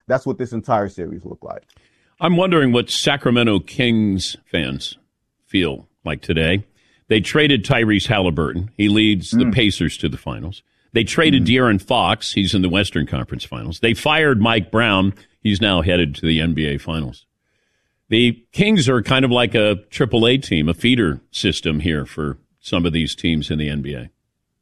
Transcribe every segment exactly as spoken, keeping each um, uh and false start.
That's what this entire series looked like. I'm wondering what Sacramento Kings fans feel like today. They traded Tyrese Halliburton. He leads the mm. Pacers to the finals. They traded mm. De'Aaron Fox. He's in the Western Conference Finals. They fired Mike Brown. He's now headed to the N B A Finals. The Kings are kind of like a triple A team, a feeder system here for some of these teams in the N B A.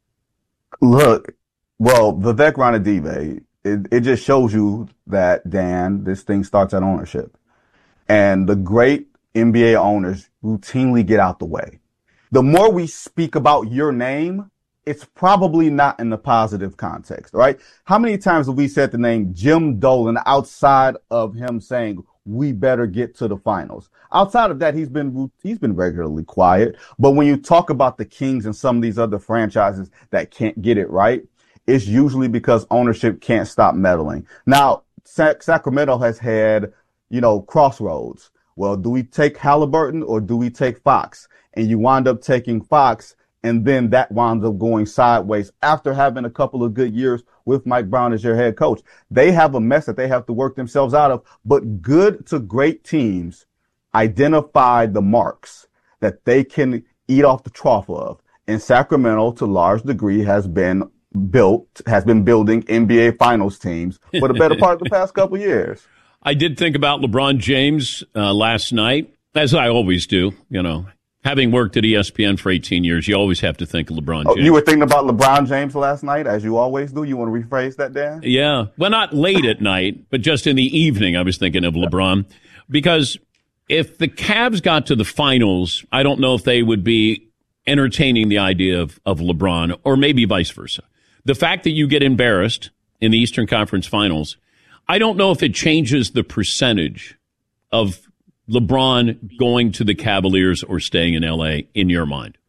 Look, well, Vivek Ranadive, it, it just shows you that, Dan, this thing starts at ownership. And the great N B A owners routinely get out the way. The more we speak about your name, it's probably not in the positive context, right? How many times have we said the name Jim Dolan outside of him saying, we better get to the finals? Outside of that, he's been he's been regularly quiet. But when you talk about the Kings and some of these other franchises that can't get it right, it's usually because ownership can't stop meddling. Now, Sac- Sacramento has had, you know, crossroads. Well, do we take Halliburton or do we take Fox? And you wind up taking Fox, and then that winds up going sideways after having a couple of good years with Mike Brown as your head coach. They have a mess that they have to work themselves out of, but good to great teams identify the marks that they can eat off the trough of. And Sacramento, to a large degree, has been built, has been building N B A Finals teams for the better part of the past couple of years. I did think about LeBron James uh, last night, as I always do, you know. Having worked at E S P N for eighteen years, you always have to think of LeBron James. Oh, you were thinking about LeBron James last night, as you always do? You want to rephrase that, Dan? Yeah. Well, not late at night, but just in the evening, I was thinking of LeBron. Because if the Cavs got to the finals, I don't know if they would be entertaining the idea of, of LeBron, or maybe vice versa. The fact that you get embarrassed in the Eastern Conference Finals, I don't know if it changes the percentage of LeBron going to the Cavaliers or staying in L A in your mind?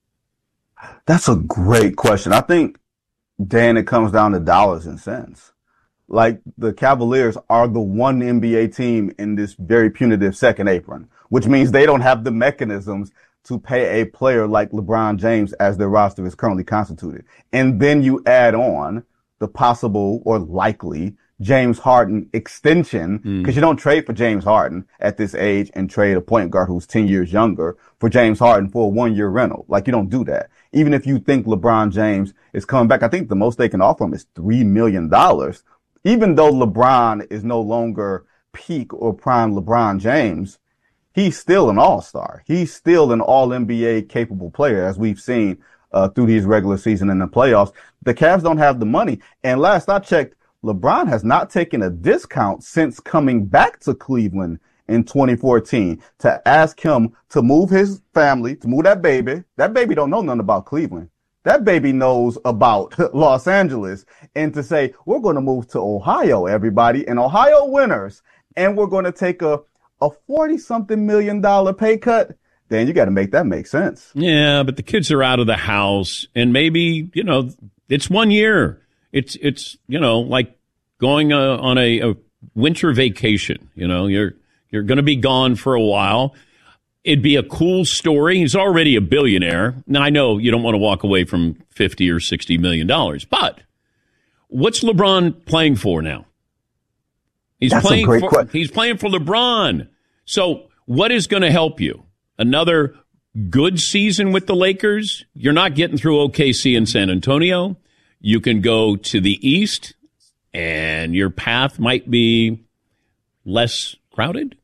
That's a great question. I think, Dan, it comes down to dollars and cents. Like, the Cavaliers are the one N B A team in this very punitive second apron, which means they don't have the mechanisms to pay a player like LeBron James as their roster is currently constituted. And then you add on the possible or likely James Harden extension, because mm. you don't trade for James Harden at this age and trade a point guard who's ten years younger for James Harden for a one-year rental. Like, you don't do that. Even if you think LeBron James is coming back, I think the most they can offer him is three million dollars. Even though LeBron is no longer peak or prime LeBron James, he's still an all-star. He's still an all-N B A capable player, as we've seen uh, through these regular season and the playoffs. The Cavs don't have the money. And last I checked, LeBron has not taken a discount since coming back to Cleveland in twenty fourteen to ask him to move his family, to move that baby. That baby don't know nothing about Cleveland. That baby knows about Los Angeles, and to say, we're going to move to Ohio, everybody, and Ohio winners, and we're going to take a, a forty something million dollar pay cut. Then you got to make that make sense. Yeah, but the kids are out of the house, and maybe, you know, it's one year. It's, it's you know, like going uh, on a, a winter vacation. You know, you're you're going to be gone for a while. It'd be a cool story. He's already a billionaire. Now, I know you don't want to walk away from fifty or sixty million dollars, but what's LeBron playing for now? He's That's playing a great for question. He's playing for LeBron. So what is going to help you? Another good season with the Lakers? You're not getting through O K C and San Antonio. You can go to the East, and your path might be less crowded.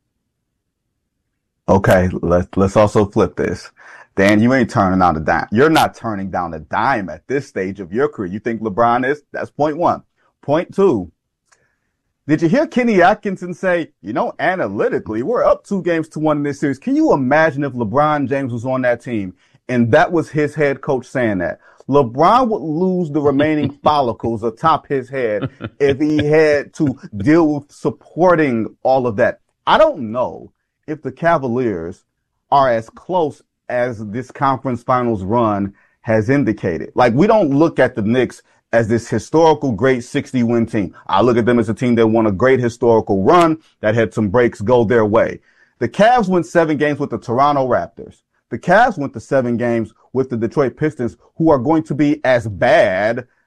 Okay, let's let's also flip this. Dan, you ain't turning down the dime. You're not turning down the dime at this stage of your career. You think LeBron is? That's point one. Point two. Did you hear Kenny Atkinson say, you know, analytically, we're up two games to one in this series. Can you imagine if LeBron James was on that team and that was his head coach saying that? LeBron would lose the remaining follicles atop his head if he had to deal with supporting all of that. I don't know if the Cavaliers are as close as this conference finals run has indicated. Like, we don't look at the Knicks as this historical great sixty win team. I look at them as a team that won a great historical run that had some breaks go their way. The Cavs went seven games with the Toronto Raptors. The Cavs went to seven games with the Detroit Pistons, who are going to be as bad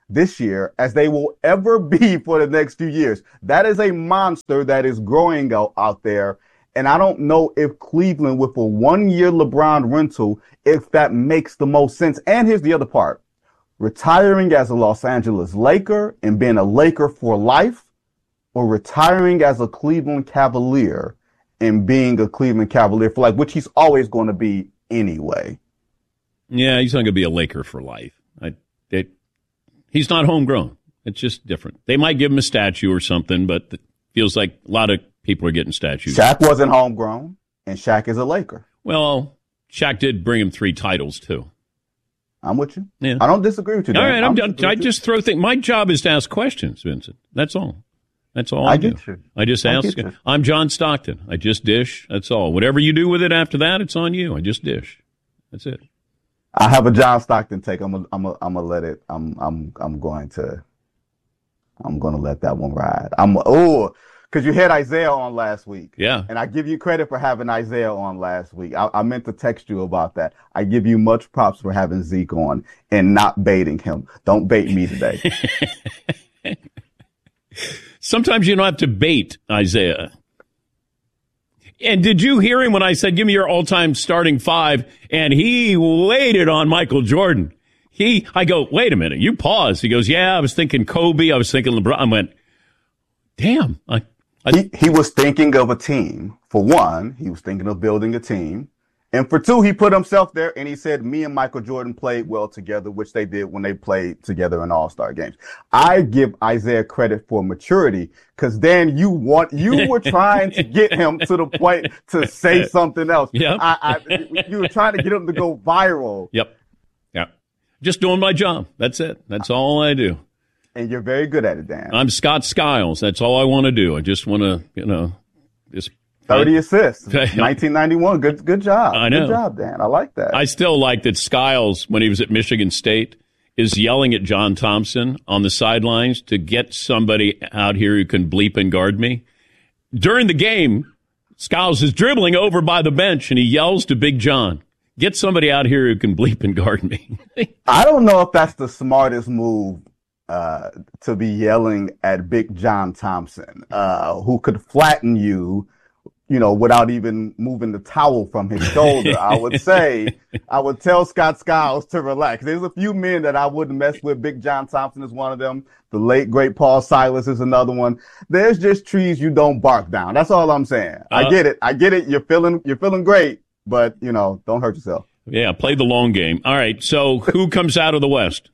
this year as they will ever be for the next few years. That is a monster that is growing out, out there. And I don't know if Cleveland, with a one-year LeBron rental, if that makes the most sense. And here's the other part. Retiring as a Los Angeles Laker and being a Laker for life, or retiring as a Cleveland Cavalier and being a Cleveland Cavalier for life, which he's always going to be anyway. Yeah, he's not going to be a Laker for life. I, it, he's not homegrown. It's just different. They might give him a statue or something, but it feels like a lot of people are getting statues. Shaq wasn't homegrown, and Shaq is a Laker. Well, Shaq did bring him three titles, too. I'm with you. Yeah. I don't disagree with you. All right, I'm, I'm I just throw things. My job is to ask questions, Vincent. That's all. That's all I, I do. Get you. I just I ask. I'm John Stockton. I just dish. That's all. Whatever you do with it after that, it's on you. I just dish. That's it. I have a John Stockton take. I'm a, I'm a, I'm gonna let it. I'm I'm I'm going to. I'm going to let that one ride. I'm oh. Because you had Isaiah on last week. Yeah. And I give you credit for having Isaiah on last week. I, I meant to text you about that. I give you much props for having Zeke on and not baiting him. Don't bait me today. Sometimes you don't have to bait Isaiah. And did you hear him when I said, give me your all-time starting five? And he waited on Michael Jordan. He, I go, wait a minute. You pause. He goes, yeah, I was thinking Kobe. I was thinking LeBron. I went, damn. I, He, he was thinking of a team. For one, he was thinking of building a team. And for two, he put himself there and he said, me and Michael Jordan played well together, which they did when they played together in All-Star games. I give Isaiah credit for maturity because then you want, you were trying to get him to the point to say something else. Yep. I, I, you were trying to get him to go viral. Yep. Yep. Just doing my job. That's it. That's all I do. And you're very good at it, Dan. I'm Scott Skiles. That's all I want to do. I just want to, you know, just thirty assists, nineteen ninety-one. Good, good job. I know. Good job, Dan. I like that. I still like that Skiles, when he was at Michigan State, is yelling at John Thompson on the sidelines to get somebody out here who can bleep and guard me. During the game, Skiles is dribbling over by the bench and he yells to Big John, get somebody out here who can bleep and guard me. I don't know if that's the smartest move. Uh, to be yelling at Big John Thompson, uh, who could flatten you, you know, without even moving the towel from his shoulder. I would say, I would tell Scott Skiles to relax. There's a few men that I wouldn't mess with. Big John Thompson is one of them. The late, great Paul Silas is another one. There's just trees you don't bark down. That's all I'm saying. Uh, I get it. I get it. You're feeling, you're feeling great, but, you know, don't hurt yourself. Yeah, play the long game. All right, so who comes out of the West?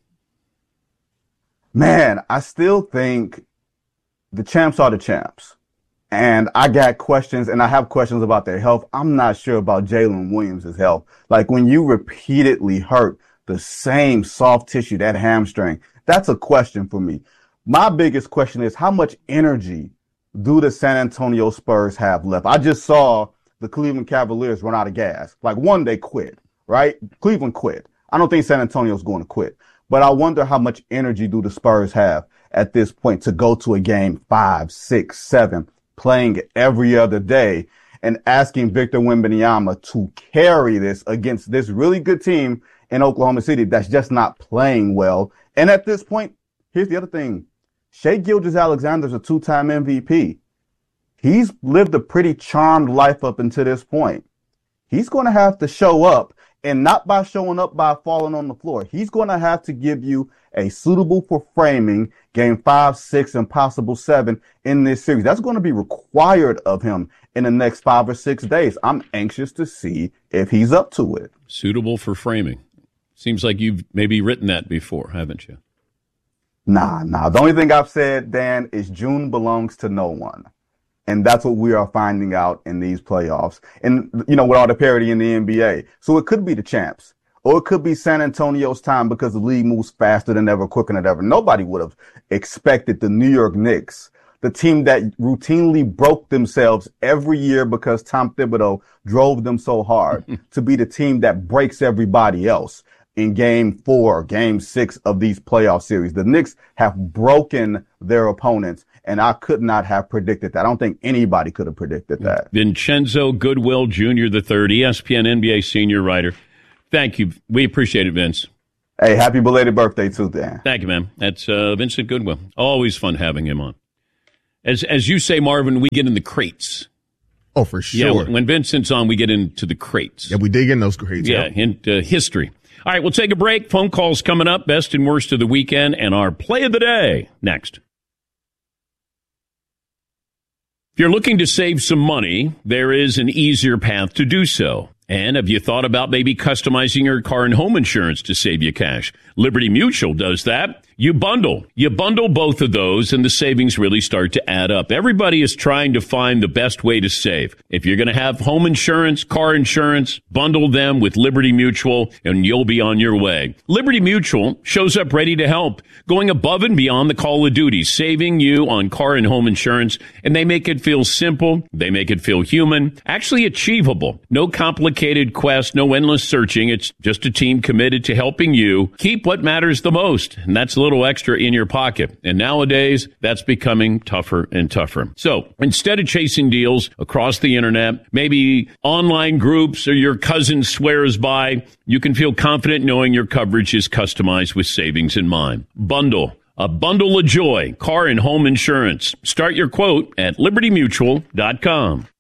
Man, I still think the champs are the champs. And I got questions, and I have questions about their health. I'm not sure about Jalen Williams' health. Like, when you repeatedly hurt the same soft tissue, that hamstring, that's a question for me. My biggest question is, how much energy do the San Antonio Spurs have left? I just saw the Cleveland Cavaliers run out of gas. Like, one, they quit, right? Cleveland quit. I don't think San Antonio's going to quit. But I wonder how much energy do the Spurs have at this point to go to a game five, six, seven, playing every other day and asking Victor Wembanyama to carry this against this really good team in Oklahoma City that's just not playing well. And at this point, here's the other thing. Shai Gilgeous-Alexander's a two-time M V P. He's lived a pretty charmed life up until this point. He's going to have to show up. And not by showing up by falling on the floor. He's going to have to give you a suitable for framing game five, six, and possible seven in this series. That's going to be required of him in the next five or six days. I'm anxious to see if he's up to it. Suitable for framing. Seems like you've maybe written that before, haven't you? Nah, nah. The only thing I've said, Dan, is June belongs to no one. And that's what we are finding out in these playoffs. And, you know, with all the parity in the N B A. So it could be the champs. Or it could be San Antonio's time because the league moves faster than ever, quicker than ever. Nobody would have expected the New York Knicks, the team that routinely broke themselves every year because Tom Thibodeau drove them so hard, to be the team that breaks everybody else in game four, game six of these playoff series. The Knicks have broken their opponents. And I could not have predicted that. I don't think anybody could have predicted that. Vincenzo Goodwill Junior the third, E S P N N B A senior writer. Thank you. We appreciate it, Vince. Hey, happy belated birthday too, Dan. Thank you, man. That's uh, Vincent Goodwill. Always fun having him on. As as you say, Marvin, we get in the crates. Oh, for sure. Yeah, when Vincent's on, we get into the crates. Yeah, we dig in those crates. Yeah, yep. into history. All right, we'll take a break. Phone calls coming up, best and worst of the weekend, and our play of the day next. If you're looking to save some money, there is an easier path to do so. And have you thought about maybe customizing your car and home insurance to save you cash? Liberty Mutual does that. You bundle. You bundle both of those, and the savings really start to add up. Everybody is trying to find the best way to save. If you're going to have home insurance, car insurance, bundle them with Liberty Mutual, and you'll be on your way. Liberty Mutual shows up ready to help, going above and beyond the call of duty, saving you on car and home insurance, and they make it feel simple. They make it feel human, actually achievable. No complicated quest, no endless searching. It's just a team committed to helping you keep what matters the most, and that's a little extra in your pocket. And nowadays, that's becoming tougher and tougher. So instead of chasing deals across the internet, maybe online groups or your cousin swears by, you can feel confident knowing your coverage is customized with savings in mind. Bundle. A bundle of joy, car and home insurance. Start your quote at liberty mutual dot com.